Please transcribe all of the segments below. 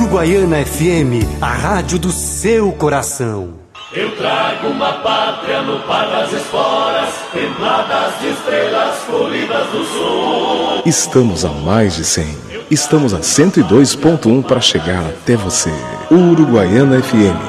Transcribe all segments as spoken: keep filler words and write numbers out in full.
Uruguaiana F M, a rádio do seu coração. Eu trago uma pátria no par das esporas, templadas de estrelas colhidas do sul. Estamos a mais de cem. Estamos a cento e dois ponto um para chegar até você. Uruguaiana F M.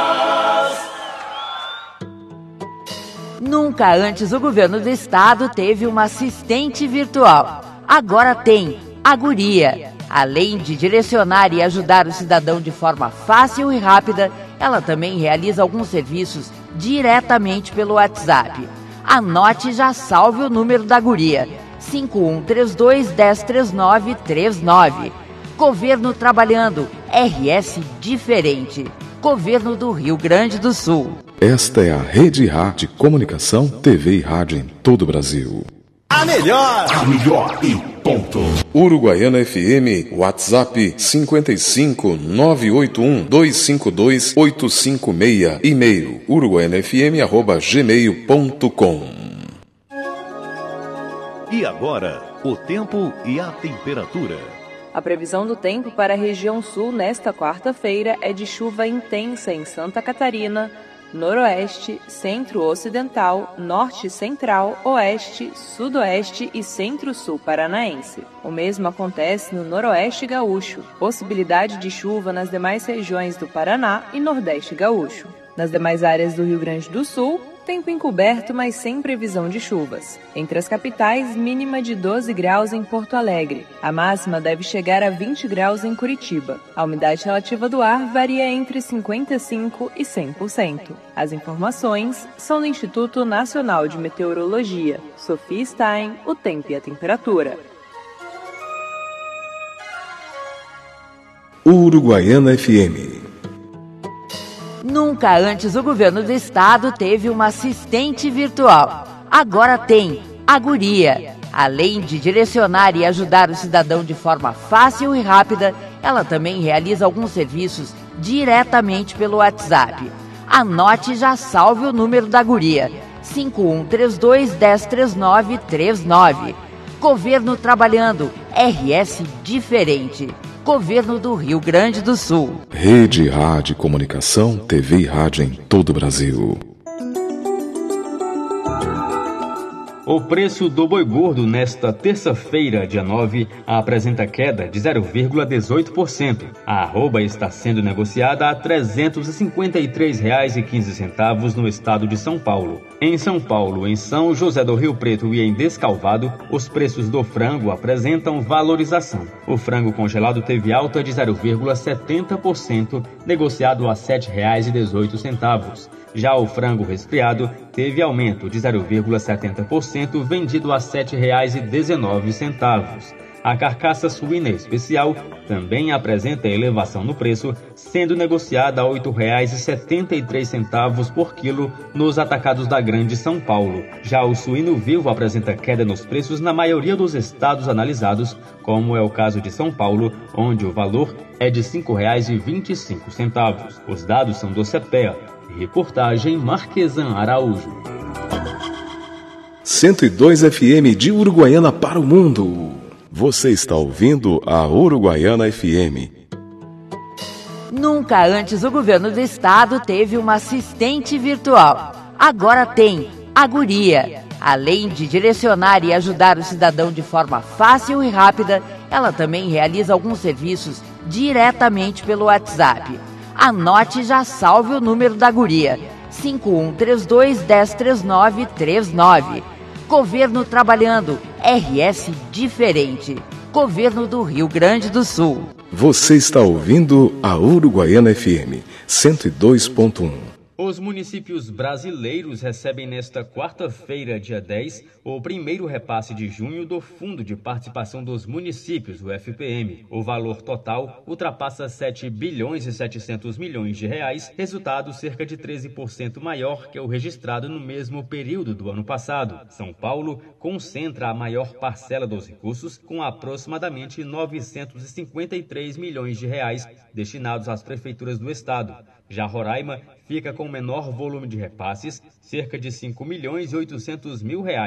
Nunca antes o governo do estado teve uma assistente virtual. Agora tem a Guria. Além de direcionar e ajudar o cidadão de forma fácil e rápida, ela também realiza alguns serviços diretamente pelo WhatsApp. Anote e já salve o número da Guria: cinco um três dois, um zero três nove três nove. Governo trabalhando, R S diferente. Governo do Rio Grande do Sul. Esta é a Rede Rádio Comunicação, T V e rádio em todo o Brasil. A melhor! A melhor e ponto. Uruguaiana F M, WhatsApp cinco cinco nove oito um dois cinco dois oito cinco seis, e-mail uruguaianafm arroba gmail ponto com. E agora, o tempo e a temperatura. A previsão do tempo para a região sul nesta quarta-feira é de chuva intensa em Santa Catarina, noroeste, centro-ocidental, norte-central, oeste, sudoeste e centro-sul paranaense. O mesmo acontece no noroeste gaúcho, possibilidade de chuva nas demais regiões do Paraná e nordeste gaúcho. Nas demais áreas do Rio Grande do Sul, tempo encoberto, mas sem previsão de chuvas. Entre as capitais, mínima de doze graus em Porto Alegre. A máxima deve chegar a vinte graus em Curitiba. A umidade relativa do ar varia entre cinquenta e cinco por cento e cem por cento. As informações são do Instituto Nacional de Meteorologia. Sofia Stein, o tempo e a temperatura. Uruguaiana F M. Nunca antes o governo do estado teve uma assistente virtual. Agora tem a Guria. Além de direcionar e ajudar o cidadão de forma fácil e rápida, ela também realiza alguns serviços diretamente pelo WhatsApp. Anote e já salve o número da Guria: cinco um três dois, um zero três nove três nove. Governo trabalhando, R S diferente. Governo do Rio Grande do Sul. Rede Rádio Comunicação, T V e rádio em todo o Brasil. O preço do boi gordo nesta terça-feira, dia nove, apresenta queda de zero vírgula dezoito por cento. A arroba está sendo negociada a trezentos e cinquenta e três reais e quinze centavos no estado de São Paulo. Em São Paulo, em São José do Rio Preto e em Descalvado, os preços do frango apresentam valorização. O frango congelado teve alta de zero vírgula setenta por cento, negociado a sete reais e dezoito centavos. Já o frango resfriado teve aumento de zero vírgula setenta por cento, vendido a sete reais e dezenove centavos. A carcaça suína especial também apresenta elevação no preço, sendo negociada a oito reais e setenta e três centavos por quilo nos atacados da Grande São Paulo. Já o suíno vivo apresenta queda nos preços na maioria dos estados analisados, como é o caso de São Paulo, onde o valor é de cinco reais e vinte e cinco centavos. Os dados são do CEPEA. Reportagem Marquesan Araújo. cento e dois F M de Uruguaiana para o mundo. Você está ouvindo a Uruguaiana F M. Nunca antes o governo do estado teve uma assistente virtual. Agora tem a Guria. Além de direcionar e ajudar o cidadão de forma fácil e rápida, ela também realiza alguns serviços diretamente pelo WhatsApp. Anote e já salve o número da Guria: cinco um três dois, um zero três nove três nove. Governo trabalhando, R S diferente. Governo do Rio Grande do Sul. Você está ouvindo a Uruguaiana F M cento e dois ponto um. Os municípios brasileiros recebem nesta quarta-feira, dia dez, o primeiro repasse de junho do Fundo de Participação dos Municípios, o F P M. O valor total ultrapassa sete bilhões e setecentos milhões de reais, resultado cerca de treze por cento maior que o registrado no mesmo período do ano passado. São Paulo concentra a maior parcela dos recursos, com aproximadamente novecentos e cinquenta e três milhões de reais destinados às prefeituras do estado. Já Roraima fica com menor volume de repasses, cerca de cinco milhões e oitocentos mil reais.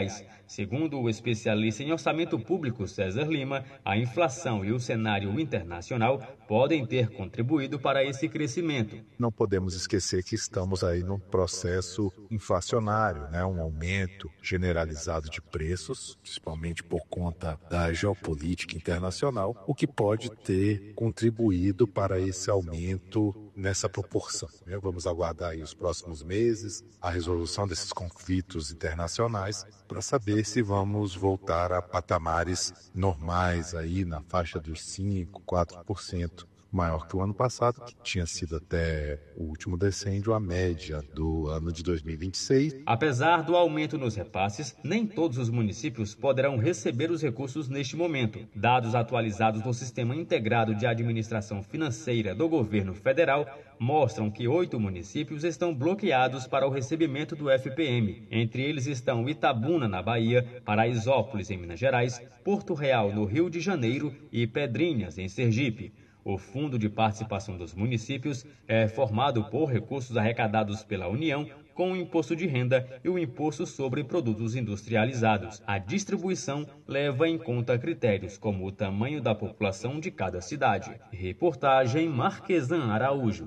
Segundo o especialista em orçamento público César Lima, a inflação e o cenário internacional podem ter contribuído para esse crescimento. Não podemos esquecer que estamos aí num processo inflacionário, né? Um aumento generalizado de preços, principalmente por conta da geopolítica internacional, o que pode ter contribuído para esse aumento nessa proporção. Né? Vamos aguardar aí os próximos meses, a resolução desses conflitos internacionais, para saber se vamos voltar a patamares normais aí na faixa dos cinco, quatro por cento. Maior que o ano passado, que tinha sido até o último decêndio a média do ano de dois mil e vinte e seis. Apesar do aumento nos repasses, nem todos os municípios poderão receber os recursos neste momento. Dados atualizados do Sistema Integrado de Administração Financeira do Governo Federal mostram que oito municípios estão bloqueados para o recebimento do F P M. Entre eles estão Itabuna, na Bahia, Paraisópolis, em Minas Gerais, Porto Real, no Rio de Janeiro e Pedrinhas, em Sergipe. O Fundo de Participação dos Municípios é formado por recursos arrecadados pela União com o Imposto de Renda e o Imposto sobre Produtos Industrializados. A distribuição leva em conta critérios como o tamanho da população de cada cidade. Reportagem Marquesan Araújo.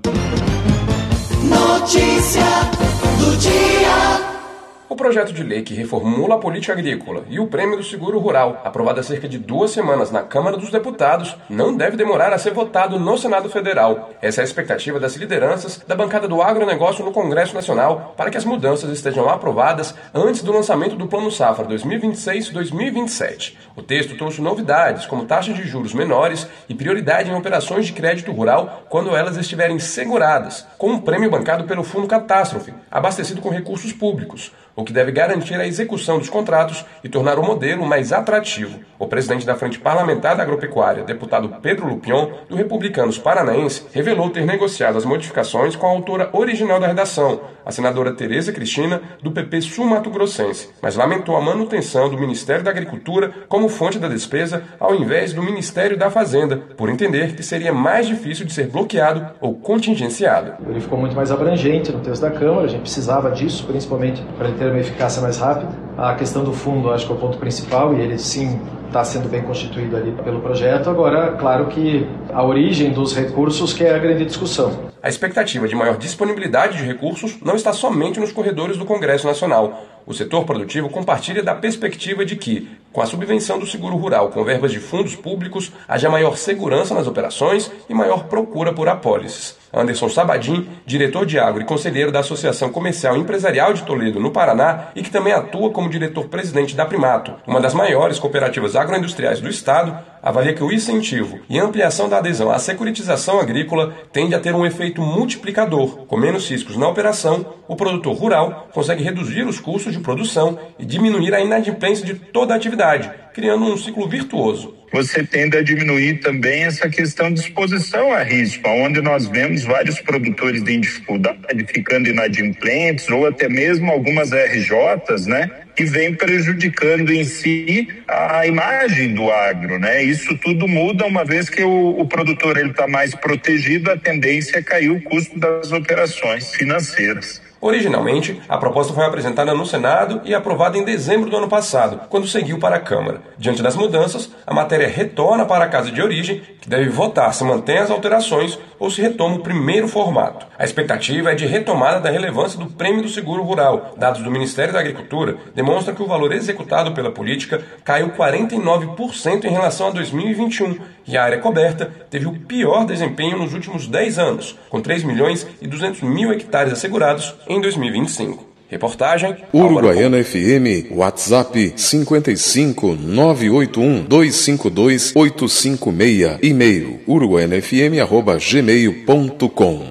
Notícia do dia. O projeto de lei que reformula a política agrícola e o prêmio do seguro rural, aprovado há cerca de duas semanas na Câmara dos Deputados, não deve demorar a ser votado no Senado Federal. Essa é a expectativa das lideranças da bancada do agronegócio no Congresso Nacional para que as mudanças estejam aprovadas antes do lançamento do Plano Safra dois mil e vinte e seis a dois mil e vinte e sete. O texto trouxe novidades, como taxas de juros menores e prioridade em operações de crédito rural quando elas estiverem seguradas, com um prêmio bancado pelo Fundo Catástrofe, abastecido com recursos públicos, o que deve garantir a execução dos contratos e tornar o modelo mais atrativo. O presidente da Frente Parlamentar da Agropecuária, deputado Pedro Lupion, do Republicanos Paranaense, revelou ter negociado as modificações com a autora original da redação, a senadora Tereza Cristina, do P P sul-mato-grossense, mas lamentou a manutenção do Ministério da Agricultura como fonte da despesa ao invés do Ministério da Fazenda, por entender que seria mais difícil de ser bloqueado ou contingenciado. Ele ficou muito mais abrangente no texto da Câmara, a gente precisava disso, principalmente para ele ter uma eficácia mais rápida. A questão do fundo, acho que é o ponto principal, e ele sim está sendo bem constituído ali pelo projeto. Agora, claro que a origem dos recursos que é a grande discussão. A expectativa de maior disponibilidade de recursos não está somente nos corredores do Congresso Nacional. O setor produtivo compartilha da perspectiva de que, com a subvenção do seguro rural com verbas de fundos públicos, haja maior segurança nas operações e maior procura por apólices. Anderson Sabadim, diretor de agro e conselheiro da Associação Comercial e Empresarial de Toledo, no Paraná, e que também atua como diretor-presidente da Primato, uma das maiores cooperativas agroindustriais do estado, avalia que o incentivo e ampliação da adesão à securitização agrícola tende a ter um efeito multiplicador. Com menos riscos na operação, o produtor rural consegue reduzir os custos de produção e diminuir a inadimplência de toda a atividade, criando um ciclo virtuoso. Você tende a diminuir também essa questão de exposição a risco, onde nós vemos vários produtores em dificuldade, ficando inadimplentes, ou até mesmo algumas R Js, né, que vem prejudicando em si a imagem do agro, né? Isso tudo muda uma vez que o, o produtor ele está mais protegido, a tendência é cair o custo das operações financeiras. Originalmente, a proposta foi apresentada no Senado e aprovada em dezembro do ano passado, quando seguiu para a Câmara. Diante das mudanças, a matéria retorna para a casa de origem, que deve votar se mantém as alterações ou se retoma o primeiro formato. A expectativa é de retomada da relevância do Prêmio do Seguro Rural. Dados do Ministério da Agricultura demonstram que o valor executado pela política caiu quarenta e nove por cento em relação a dois mil e vinte e um, e a área coberta teve o pior desempenho nos últimos dez anos, com três milhões e duzentos mil hectares assegurados em dois mil e vinte e cinco. Reportagem Uruguaiana F M, WhatsApp cinco cinco nove oito um dois cinco dois oito cinco seis, e-mail uruguaiana f m arroba gmail ponto com.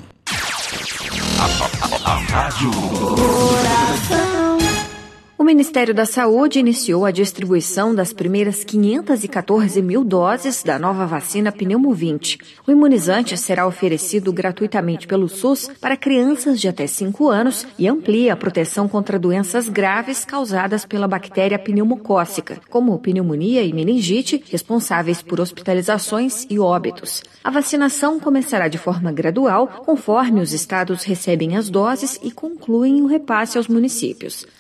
O Ministério da Saúde iniciou a distribuição das primeiras quinhentas e quatorze mil doses da nova vacina Pneumovinte. O imunizante será oferecido gratuitamente pelo SUS para crianças de até cinco anos e amplia a proteção contra doenças graves causadas pela bactéria pneumocócica, como pneumonia e meningite, responsáveis por hospitalizações e óbitos. A vacinação começará de forma gradual, conforme os estados recebem as doses e concluem o repasse aos municípios.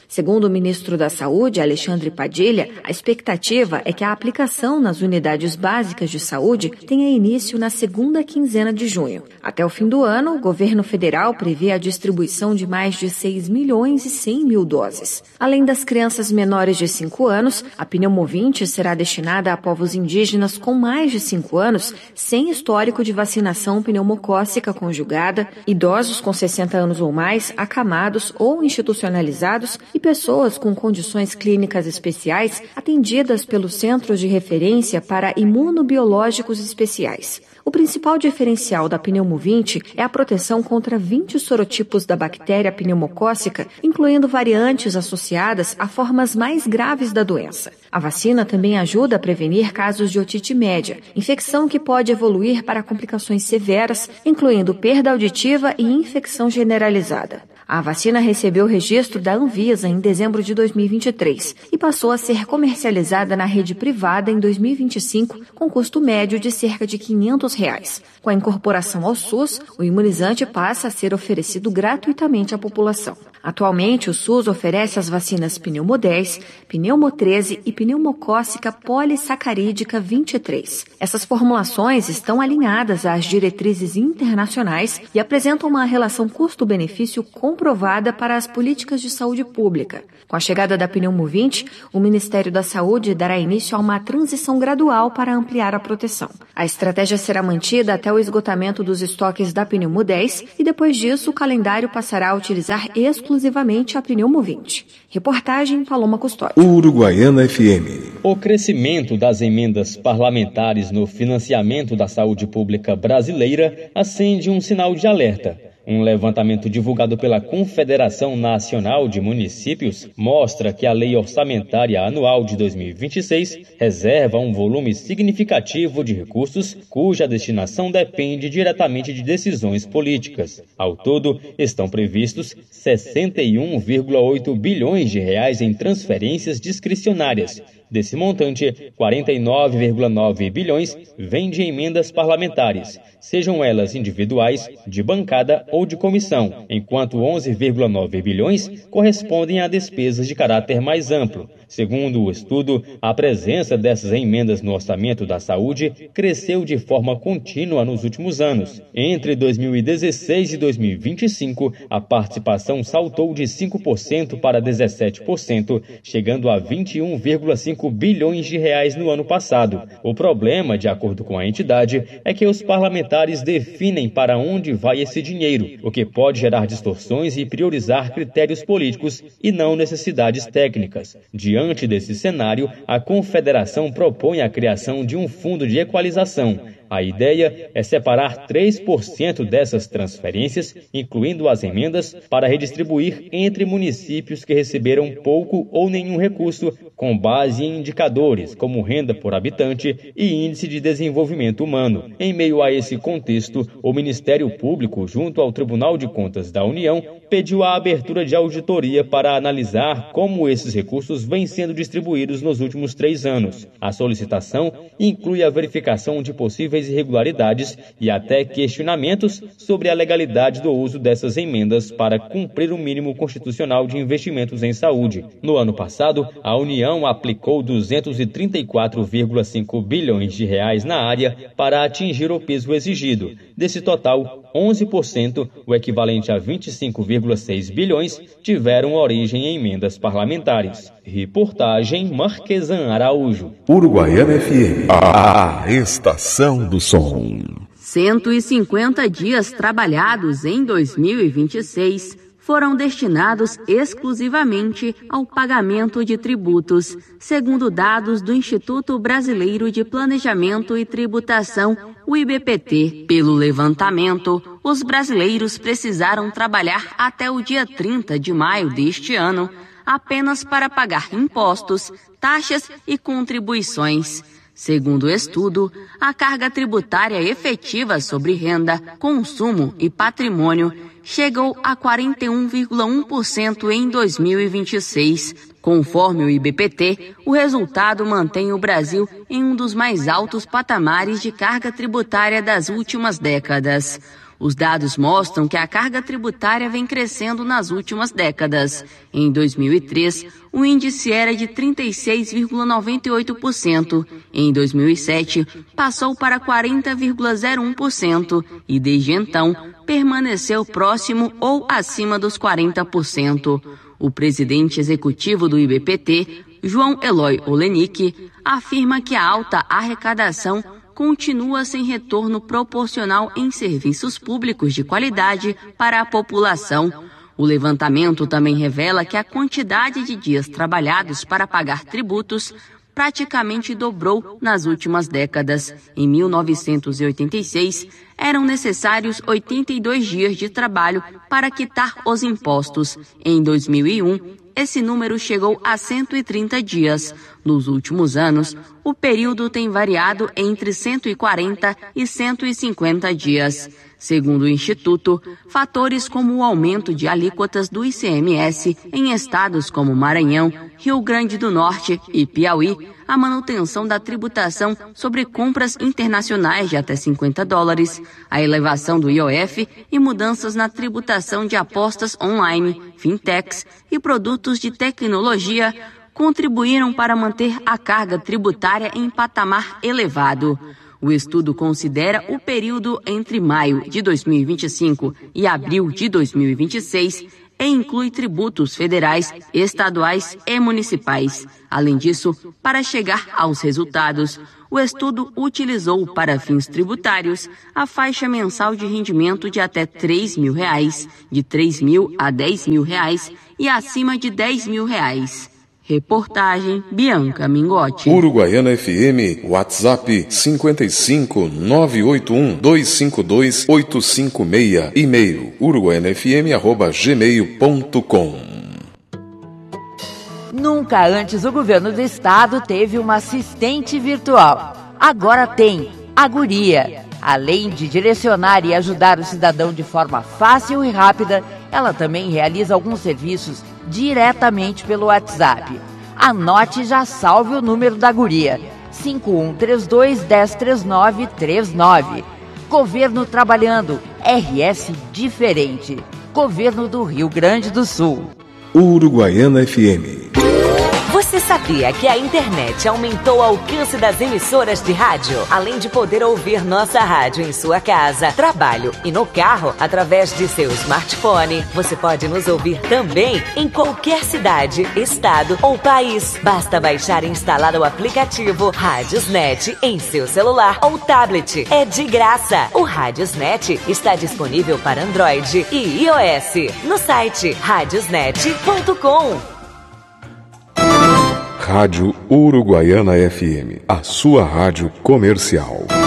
Segundo o ministro da Saúde, Alexandre Padilha, a expectativa é que a aplicação nas unidades básicas de saúde tenha início na segunda quinzena de junho. Até o fim do ano, o governo federal prevê a distribuição de mais de seis milhões e cem mil doses. Além das crianças menores de cinco anos, a pneumovinte será destinada a povos indígenas com mais de cinco anos, sem histórico de vacinação pneumocócica conjugada, idosos com sessenta anos ou mais, acamados ou institucionalizados e pessoas com condições clínicas especiais atendidas pelos Centros de Referência para Imunobiológicos Especiais. O principal diferencial da pneumovinte é a proteção contra vinte sorotipos da bactéria pneumocócica, incluindo variantes associadas a formas mais graves da doença. A vacina também ajuda a prevenir casos de otite média, infecção que pode evoluir para complicações severas, incluindo perda auditiva e infecção generalizada. A vacina recebeu o registro da Anvisa em dezembro de dois mil e vinte e três e passou a ser comercializada na rede privada em dois mil e vinte e cinco, com custo médio de cerca de quinhentos reais. Com a incorporação ao SUS, o imunizante passa a ser oferecido gratuitamente à população. Atualmente, o SUS oferece as vacinas Pneumo dez, Pneumo treze e Pneumocócica Polissacarídica vinte e três. Essas formulações estão alinhadas às diretrizes internacionais e apresentam uma relação custo-benefício comprovada para as políticas de saúde pública. Com a chegada da pneumovinte, o Ministério da Saúde dará início a uma transição gradual para ampliar a proteção. A estratégia será mantida até o esgotamento dos estoques da Pneumo dez e depois disso o calendário passará a utilizar exclusivamente a pneumovinte. Reportagem Paloma Custódio. Uruguaiana F M. O crescimento das emendas parlamentares no financiamento da saúde pública brasileira acende um sinal de alerta. Um levantamento divulgado pela Confederação Nacional de Municípios mostra que a Lei Orçamentária Anual de dois mil e vinte e seis reserva um volume significativo de recursos cuja destinação depende diretamente de decisões políticas. Ao todo, estão previstos sessenta e um vírgula oito bilhões de reais em transferências discricionárias. Desse montante, quarenta e nove vírgula nove bilhões vem de emendas parlamentares, sejam elas individuais, de bancada ou de comissão, enquanto onze vírgula nove bilhões correspondem a despesas de caráter mais amplo. Segundo o estudo, a presença dessas emendas no orçamento da saúde cresceu de forma contínua nos últimos anos. Entre dois mil e dezesseis e dois mil e vinte e cinco, a participação saltou de cinco por cento para dezessete por cento, chegando a vinte e um vírgula cinco bilhões de reais no ano passado. O problema, de acordo com a entidade, é que os parlamentares definem para onde vai esse dinheiro, o que pode gerar distorções e priorizar critérios políticos e não necessidades técnicas. Diante desse cenário, a Confederação propõe a criação de um fundo de equalização. A ideia é separar três por cento dessas transferências, incluindo as emendas, para redistribuir entre municípios que receberam pouco ou nenhum recurso, com base em indicadores como renda por habitante e índice de desenvolvimento humano. Em meio a esse contexto, o Ministério Público, junto ao Tribunal de Contas da União, pediu a abertura de auditoria para analisar como esses recursos vêm sendo distribuídos nos últimos três anos. A solicitação inclui a verificação de possíveis irregularidades e até questionamentos sobre a legalidade do uso dessas emendas para cumprir o mínimo constitucional de investimentos em saúde. No ano passado, a União aplicou duzentos e trinta e quatro vírgula cinco bilhões de reais na área para atingir o peso exigido. Desse total, onze por cento, o equivalente a vinte e cinco vírgula seis bilhões, tiveram origem em emendas parlamentares. Reportagem Marquesan Araújo. Uruguaiana F M, a, a estação do som. cento e cinquenta dias trabalhados em dois mil e vinte e seis foram destinados exclusivamente ao pagamento de tributos, segundo dados do Instituto Brasileiro de Planejamento e Tributação, o I B P T. Pelo levantamento, os brasileiros precisaram trabalhar até o dia trinta de maio deste ano apenas para pagar impostos, taxas e contribuições. Segundo o estudo, a carga tributária efetiva sobre renda, consumo e patrimônio chegou a quarenta e um vírgula um por cento em dois mil e vinte e seis. Conforme o I B P T, o resultado mantém o Brasil em um dos mais altos patamares de carga tributária das últimas décadas. Os dados mostram que a carga tributária vem crescendo nas últimas décadas. Em dois mil e três, o índice era de trinta e seis vírgula noventa e oito por cento. Em dois mil e sete, passou para quarenta vírgula zero um por cento e, desde então, permaneceu próximo ou acima dos quarenta por cento. O presidente executivo do I B P T, João Eloy Olenik, afirma que a alta arrecadação continua sem retorno proporcional em serviços públicos de qualidade para a população. O levantamento também revela que a quantidade de dias trabalhados para pagar tributos praticamente dobrou nas últimas décadas. Em mil novecentos e oitenta e seis, eram necessários oitenta e dois dias de trabalho para quitar os impostos. Em dois mil e um, esse número chegou a cento e trinta dias. Nos últimos anos, o período tem variado entre cento e quarenta e cento e cinquenta dias. Segundo o Instituto, fatores como o aumento de alíquotas do I C M S em estados como Maranhão, Rio Grande do Norte e Piauí, a manutenção da tributação sobre compras internacionais de até cinquenta dólares, a elevação do I O F e mudanças na tributação de apostas online, fintechs e produtos de tecnologia contribuíram para manter a carga tributária em patamar elevado. O estudo considera o período entre maio de dois mil e vinte e cinco e abril de dois mil e vinte e seis e inclui tributos federais, estaduais e municipais. Além disso, para chegar aos resultados, o estudo utilizou para fins tributários a faixa mensal de rendimento de até três mil reais, de três mil a dez mil reais e acima de dez mil reais. Reportagem Bianca Mingotti. Uruguaiana F M, WhatsApp cinquenta e cinco, nove oito um, dois cinco dois, oito cinco seis, e-mail uruguaianafm arroba gmail ponto com. Nunca antes o governo do estado teve uma assistente virtual. Agora tem a Guria. Além de direcionar e ajudar o cidadão de forma fácil e rápida, ela também realiza alguns serviços diretamente pelo WhatsApp. Anote e já salve o número da Guria: cinco um três dois, um zero três nove três nove. Governo trabalhando, R S diferente. Governo do Rio Grande do Sul. Uruguaiana F M. Você sabia que a internet aumentou o alcance das emissoras de rádio? Além de poder ouvir nossa rádio em sua casa, trabalho e no carro, através de seu smartphone, você pode nos ouvir também em qualquer cidade, estado ou país. Basta baixar e instalar o aplicativo Radiosnet em seu celular ou tablet. É de graça. O Radiosnet está disponível para Android e iOS no site radiosnet ponto com. Rádio Uruguaiana F M, a sua rádio comercial.